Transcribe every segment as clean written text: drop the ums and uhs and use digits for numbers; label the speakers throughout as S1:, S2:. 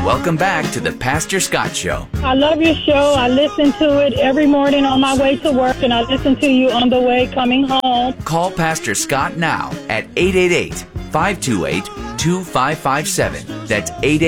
S1: Welcome back to the Pastor Scott Show.
S2: I love your show. I listen to it every morning on my way to work, and I listen to you on the way coming home.
S1: Call Pastor Scott now at 888-528-2557. That's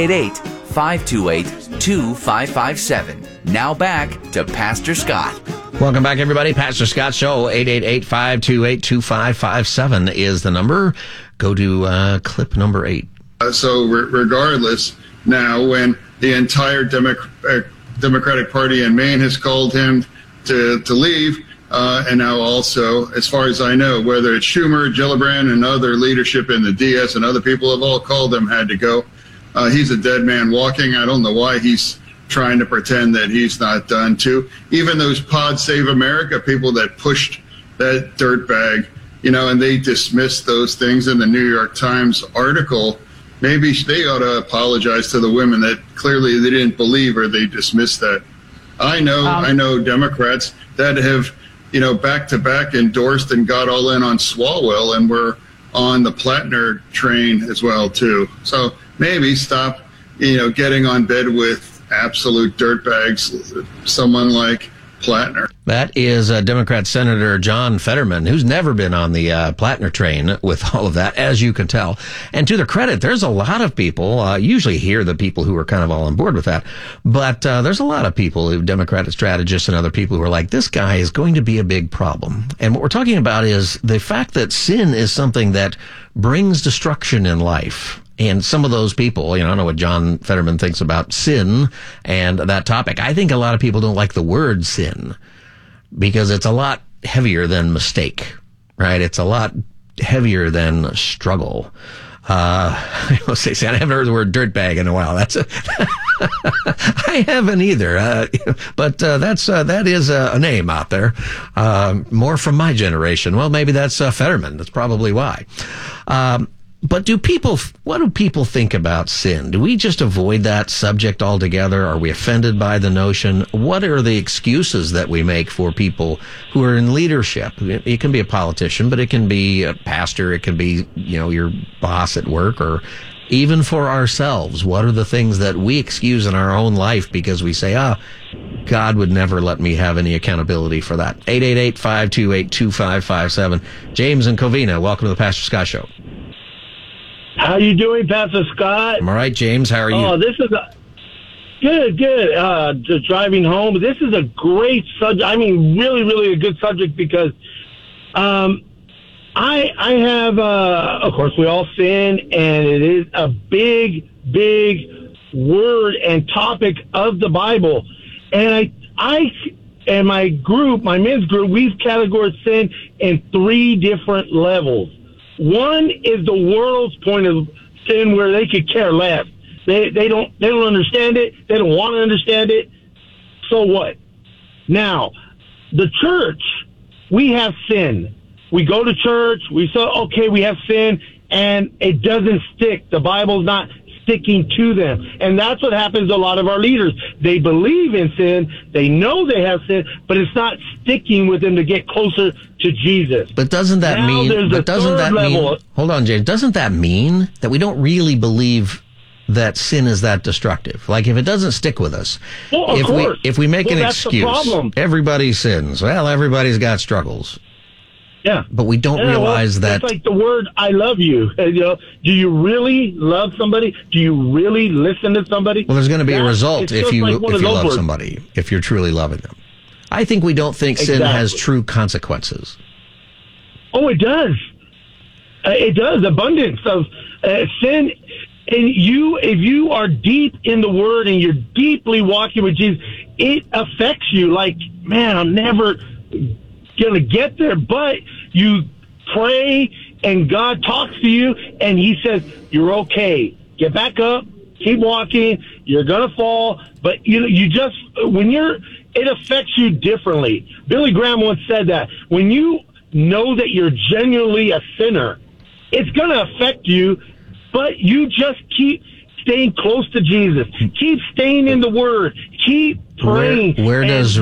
S1: 888-528-2557. Now back to Pastor Scott.
S3: Welcome back, everybody. Pastor Scott Show, 888-528-2557 is the number. Go to clip number 8.
S4: So regardless, now when the entire Democratic Party in Maine has called him to leave, and now also, as far as I know, whether it's Schumer, Gillibrand, and other leadership in the DS and other people have all called him, had to go. He's a dead man walking. I don't know why he's trying to pretend that he's not done too. Even those Pod Save America people that pushed that dirtbag, and they dismissed those things in the New York Times article. Maybe they ought to apologize to the women that clearly they didn't believe or they dismissed that. I know Democrats that have, back to back endorsed and got all in on Swalwell and were on the Plattner train as well too. So maybe stop, getting on bed with absolute dirtbags, someone like Plattner.
S3: That is Democrat Senator John Fetterman, who's never been on the Plattner train with all of that, as you can tell. And to their credit, there's a lot of people, usually here the people who are kind of all on board with that, but there's a lot of people, Democratic strategists and other people who are like, this guy is going to be a big problem. And what we're talking about is the fact that sin is something that brings destruction in life. And some of those people, I don't know what John Fetterman thinks about sin and that topic. I think a lot of people don't like the word sin because it's a lot heavier than mistake, right? It's a lot heavier than struggle. I will say, I haven't heard the word dirtbag in a while. I haven't either. But that is a name out there. More from my generation. Well, maybe that's Fetterman. That's probably why. But what do people think about sin? Do we just avoid that subject altogether? Are we offended by the notion? What are the excuses that we make for people who are in leadership? It can be a politician, but it can be a pastor. It can be, your boss at work, or even for ourselves. What are the things that we excuse in our own life because we say, God would never let me have any accountability for that? 888-528-2557. James and Covina, welcome to the Pastor Scott Show.
S5: How you doing, Pastor Scott?
S3: I'm all right, James. How are you?
S5: Oh, this is good. Just driving home. This is a great subject. I mean, really, really a good subject because I have, of course, we all sin, and it is a big, big word and topic of the Bible. And I and my men's group, we've categorized sin in 3 different levels. One is the world's point of sin, where they could care less. They don't understand it. They don't want to understand it. So what? Now, the church, we have sin. We go to church. We say, okay, we have sin, and it doesn't stick. The Bible's not sticking to them. And that's what happens to a lot of our leaders. They believe in sin. They know they have sin, but it's not sticking with them to get closer to Jesus.
S3: But doesn't that mean, hold on, James, doesn't that mean that we don't really believe that sin is that destructive? Like, if it doesn't stick with us, if we make an excuse, everybody sins. Well, everybody's got struggles.
S5: Yeah.
S3: But we don't realize that.
S5: It's like the word, I love you. Do you really love somebody? Do you really listen to somebody?
S3: Well, there's going to be a result if you love somebody, if you're truly loving them. I think we don't think sin has true consequences.
S5: Oh, it does. It does. Abundance of sin. And if you are deep in the Word and you're deeply walking with Jesus, it affects you. Like, man, I'm never going to get there, but you pray and God talks to you and He says, you're okay. Get back up, keep walking. You're going to fall, but it affects you differently. Billy Graham once said that when you know that you're genuinely a sinner, it's going to affect you, but you just keep staying close to Jesus. Keep staying in the Word. Keep praying.
S3: Where does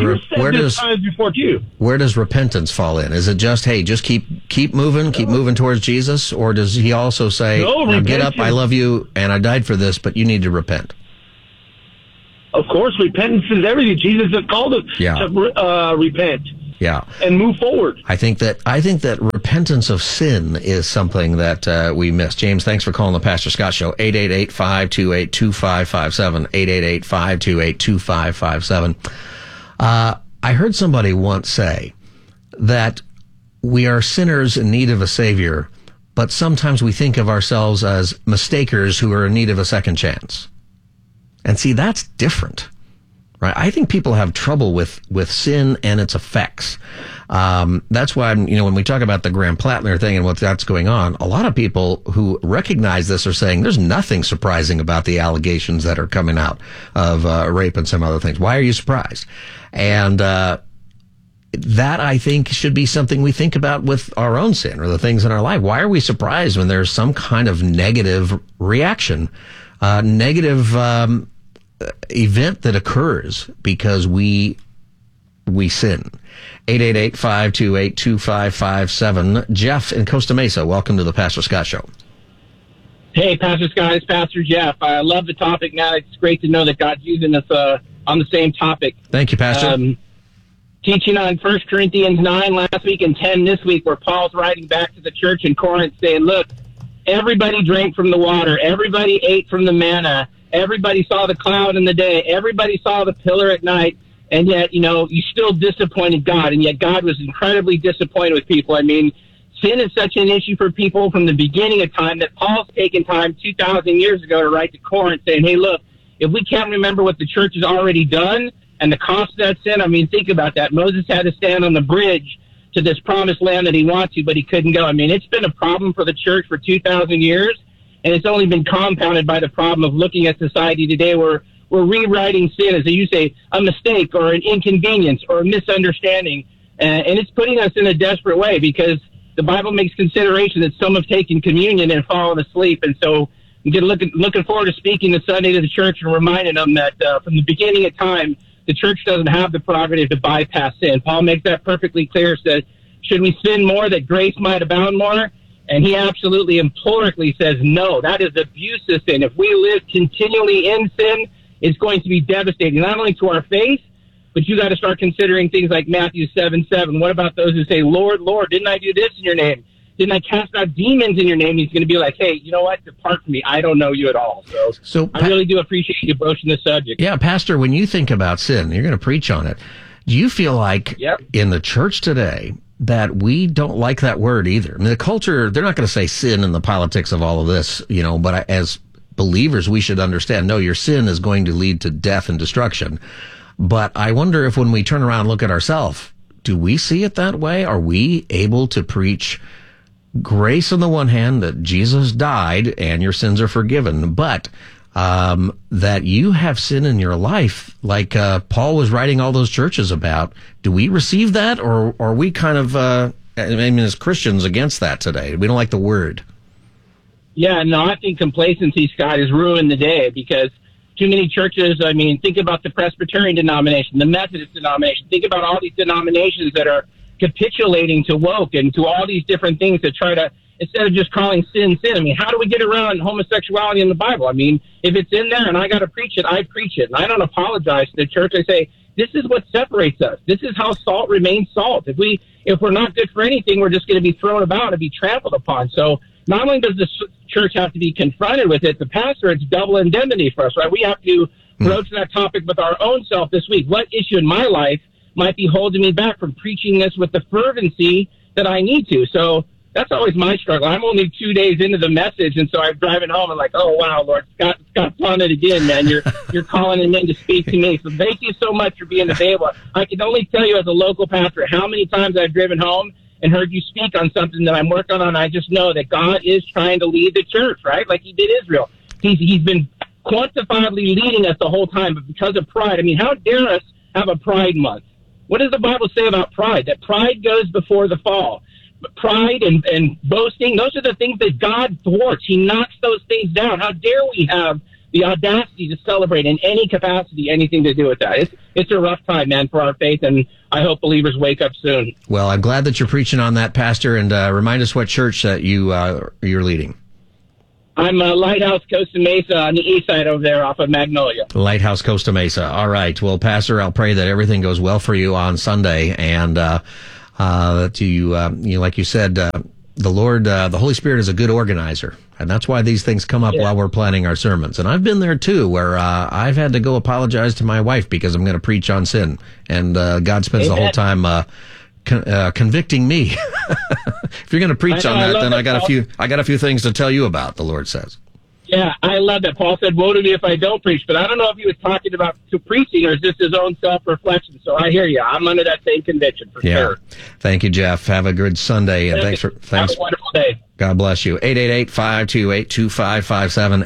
S3: repentance fall in? Is it just, hey, just keep moving towards Jesus, or does He also say, now get up, I love you, and I died for this, but you need to repent?
S5: Of course, repentance is everything. Jesus has called us to repent.
S3: Yeah.
S5: And move forward.
S3: I think that repentance of sin is something that we miss. James, thanks for calling the Pastor Scott Show. 888-528-2557. 888-528-2557. I heard somebody once say that we are sinners in need of a Savior, but sometimes we think of ourselves as mistakers who are in need of a second chance. And see, that's different. Right. I think people have trouble with sin and its effects. That's why, when we talk about the Graham Plattner thing and that's going on, a lot of people who recognize this are saying there's nothing surprising about the allegations that are coming out of rape and some other things. Why are you surprised? And that, I think, should be something we think about with our own sin or the things in our life. Why are we surprised when there's some kind of negative reaction, negative event that occurs because we sin? 888-528-2557. Jeff in Costa Mesa, welcome to the Pastor Scott Show.
S6: Hey, Pastor Scott, it's Pastor Jeff. I love the topic, man. It's great to know that God's using us on the same topic.
S3: Thank you, Pastor.
S6: Teaching on 1 Corinthians 9 last week and 10 this week, where Paul's writing back to the church in Corinth saying, look, everybody drank from the water. Everybody ate from the manna. Everybody saw the cloud in the day. Everybody saw the pillar at night. And yet, you still disappointed God. And yet God was incredibly disappointed with people. I mean, sin is such an issue for people from the beginning of time that Paul's taken time 2,000 years ago to write to Corinth saying, hey, look, if we can't remember what the church has already done and the cost of that sin, I mean, think about that. Moses had to stand on the bridge to this promised land that he wanted to, but he couldn't go. I mean, it's been a problem for the church for 2,000 years. And it's only been compounded by the problem of looking at society today where we're rewriting sin as you say, a mistake or an inconvenience or a misunderstanding. And it's putting us in a desperate way because the Bible makes consideration that some have taken communion and fallen asleep. And so I'm looking forward to speaking this Sunday to the church and reminding them that from the beginning of time, the church doesn't have the prerogative to bypass sin. Paul makes that perfectly clear, says, should we sin more that grace might abound more? And he absolutely emphatically says, no, that is abuse of sin. If we live continually in sin, it's going to be devastating, not only to our faith, but you got to start considering things like Matthew 7:7. What about those who say, Lord, Lord, didn't I do this in your name? Didn't I cast out demons in your name? He's going to be like, hey, you know what? Depart from me. I don't know you at all. So I really do appreciate you broaching the subject.
S3: Yeah, Pastor, when you think about sin, you're going to preach on it. Do you feel like in the church today that we don't like that word either? I mean, the culture, they're not going to say sin in the politics of all of this, but as believers, we should understand, no, your sin is going to lead to death and destruction. But I wonder if when we turn around and look at ourselves, do we see it that way? Are we able to preach grace on the one hand, that Jesus died and your sins are forgiven, but that you have sin in your life, like Paul was writing all those churches about? Do we receive that, or are we kind of, as Christians, against that today? We don't like the word.
S6: Yeah, no, I think complacency, Scott, has ruined the day because too many churches, I mean, think about the Presbyterian denomination, the Methodist denomination. Think about all these denominations that are capitulating to woke and to all these different things that try to, instead of just calling sin, sin. I mean, how do we get around homosexuality in the Bible? I mean, if it's in there and I got to preach it, I preach it. And I don't apologize to the church. I say, this is what separates us. This is how salt remains salt. If we're not good for anything, we're just going to be thrown about and be trampled upon. So not only does the church have to be confronted with it, the pastor, it's double indemnity for us, right? We have to broach that topic with our own self this week. What issue in my life might be holding me back from preaching this with the fervency that I need to? So that's always my struggle. I'm only 2 days into the message, and so I'm driving home and like, oh, wow, Lord, Scott's on it again, man. You're calling him in to speak to me. So thank you so much for being available. I can only tell you as a local pastor how many times I've driven home and heard you speak on something that I'm working on. I just know that God is trying to lead the church, right? Like he did Israel. He's been quantifiably leading us the whole time, but because of pride, I mean, how dare us have a pride month? What does the Bible say about pride? That pride goes before the fall. But pride and boasting, those are the things that God thwarts. He knocks those things down. How dare we have the audacity to celebrate in any capacity anything to do with that? It's a rough time, man, for our faith, and I hope believers wake up soon. Well,
S3: I'm glad that you're preaching on that, Pastor, and remind us what church that you're leading.
S6: I'm Lighthouse Costa Mesa on the east side over there off of Magnolia.
S3: Lighthouse Costa Mesa. All right. Well, Pastor, I'll pray that everything goes well for you on Sunday. And like you said, the Lord, the Holy Spirit is a good organizer. And that's why these things come up while we're planning our sermons. And I've been there, too, where I've had to go apologize to my wife because I'm going to preach on sin. And God spends the whole time convicting me. If you're going to preach on that, then I got a few things to tell you about, the Lord says.
S6: Yeah, I love that. Paul said, woe to me if I don't preach. But I don't know if he was talking about to preaching or just his own self-reflection. So I hear you. I'm under that same conviction for sure. Thank
S3: you, Jeff. Have a good Sunday. And thanks.
S6: Have a wonderful day.
S3: God bless you. 888-528-2557,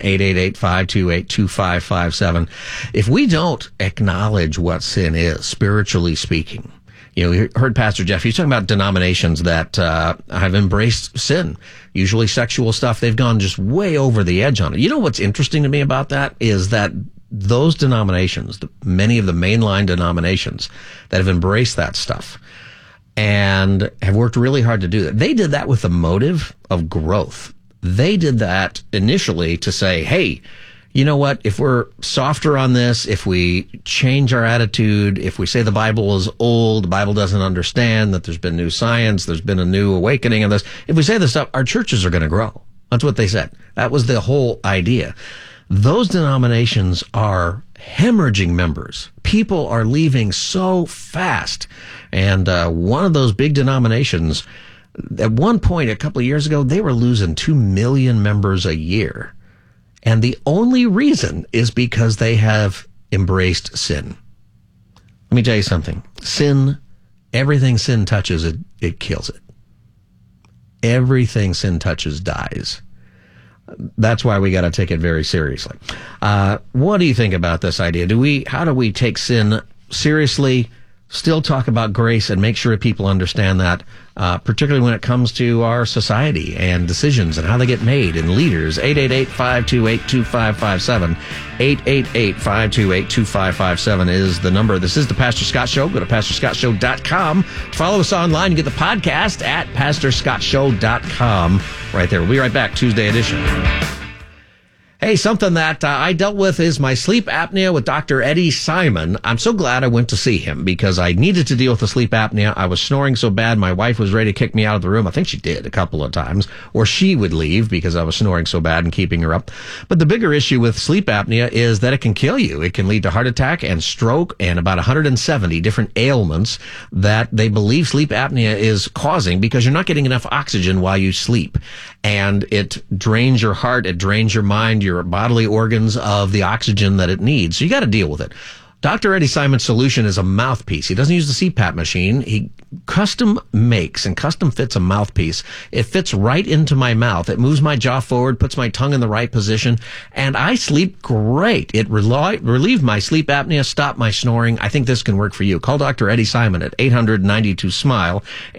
S3: 888-528-2557. If we don't acknowledge what sin is, spiritually speaking, you heard Pastor Jeff, he's talking about denominations that have embraced sin, usually sexual stuff. They've gone just way over the edge on it. You know what's interesting to me about that is that those denominations, many of the mainline denominations that have embraced that stuff and have worked really hard to do that, they did that with the motive of growth. They did that initially to say, hey, you know what? If we're softer on this, if we change our attitude, if we say the Bible is old, the Bible doesn't understand, that there's been new science, there's been a new awakening of this, if we say this stuff, our churches are going to grow. That's what they said. That was the whole idea. Those denominations are hemorrhaging members. People are leaving so fast. And one of those big denominations, at one point a couple of years ago, they were losing 2 million members a year. And the only reason is because they have embraced sin. Let me tell you something. Sin, everything sin touches, it kills it. Everything sin touches dies. That's why we got to take it very seriously. What do you think about this idea? How do we take sin seriously, still talk about grace, and make sure people understand that, particularly when it comes to our society and decisions and how they get made and leaders? 888-528-2557. 888-528-2557 is the number. This is the Pastor Scott Show. Go to PastorScottShow.com to follow us online and get the podcast at PastorScottShow.com right there. We'll be right back, Tuesday edition. Hey, something that I dealt with is my sleep apnea with Dr. Eddie Simon. I'm so glad I went to see him because I needed to deal with the sleep apnea. I was snoring so bad, my wife was ready to kick me out of the room. I think she did a couple of times, or she would leave because I was snoring so bad and keeping her up. But the bigger issue with sleep apnea is that it can kill you. It can lead to heart attack and stroke and about 170 different ailments that they believe sleep apnea is causing because you're not getting enough oxygen while you sleep. And it drains your heart, it drains your mind, your bodily organs of the oxygen that it needs. So you got to deal with it. Dr. Eddie Simon's solution is a mouthpiece. He doesn't use the CPAP machine. He custom makes and custom fits a mouthpiece. It fits right into my mouth. It moves my jaw forward, puts my tongue in the right position, and I sleep great. It relieved my sleep apnea, stopped my snoring. I think this can work for you. Call Dr. Eddie Simon at 800-92-SMILE,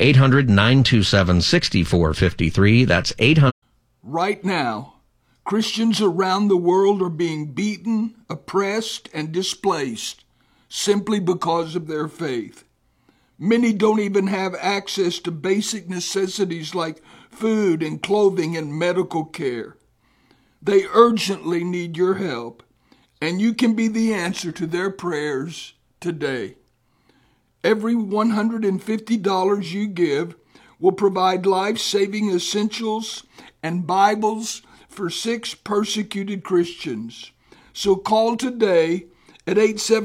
S3: 800-927-6453. That's 800.
S7: Right now, Christians around the world are being beaten, oppressed, and displaced simply because of their faith. Many don't even have access to basic necessities like food and clothing and medical care. They urgently need your help, and you can be the answer to their prayers today. Every $150 you give will provide life-saving essentials and Bibles for 6 persecuted Christians. So call today at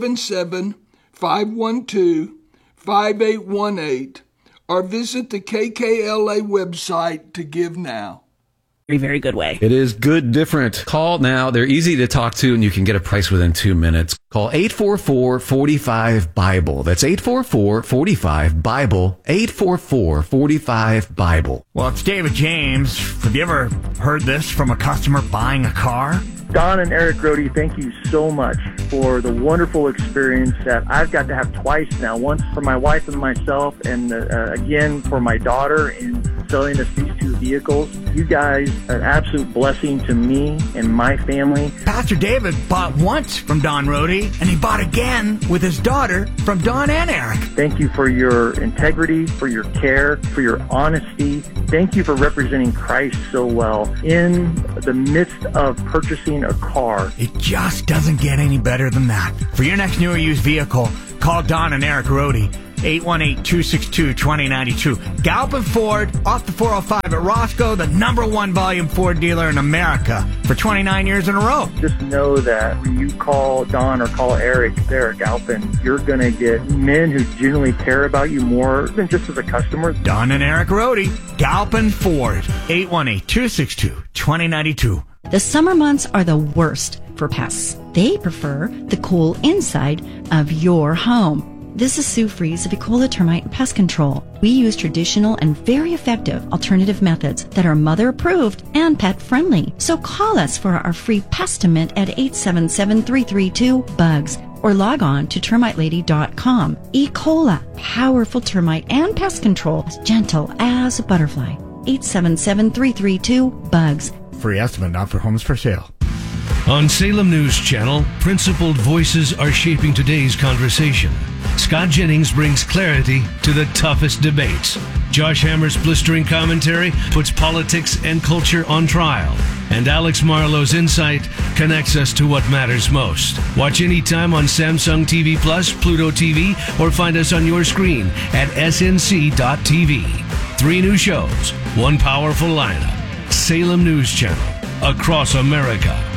S7: 877-512-5818 or visit the KKLA website to give now.
S8: Very good way.
S9: It is good, different. Call now. They're easy to talk to, and you can get a price within 2 minutes. Call 844-45-BIBLE. That's 844-45-BIBLE. 844-45-BIBLE.
S10: Well, it's David James. Have you ever heard this from a customer buying a car?
S11: Don and Eric Rohde, thank you so much for the wonderful experience that I've got to have twice now. Once for my wife and myself, and again for my daughter in selling us these 2 vehicles. You guys are an absolute blessing to me and my family.
S10: Pastor David bought once from Don Rohde, and he bought again with his daughter from Don and Eric.
S11: Thank you for your integrity, for your care, for your honesty, thank you for representing Christ so well in the midst of purchasing a car.
S10: It just doesn't get any better than that. For your next new or used vehicle, call Don and Eric Rohde. 818-262-2092. Galpin Ford, off the 405 at Roscoe, the #1 volume Ford dealer in America for 29 years in a row.
S11: Just know that when you call Don or call Eric there at Galpin, you're going to get men who genuinely care about you more than just as a customer.
S10: Don and Eric Rohde, Galpin Ford, 818-262-2092.
S8: The summer months are the worst for pests. They prefer the cool inside of your home. This is Sue Fries of Ecola Termite and Pest Control. We use traditional and very effective alternative methods that are mother-approved and pet-friendly. So call us for our free Pestimate at 877-332-BUGS or log on to termitelady.com. Ecola, powerful termite and pest control, as gentle as a butterfly. 877-332-BUGS.
S10: Free estimate not for homes for sale.
S12: On Salem News Channel, principled voices are shaping today's conversation. Scott Jennings brings clarity to the toughest debates. Josh Hammer's blistering commentary puts politics and culture on trial. And Alex Marlowe's insight connects us to what matters most. Watch anytime on Samsung TV Plus, Pluto TV, or find us on your screen at snc.tv. 3 new shows, 1 powerful lineup. Salem News Channel, across America.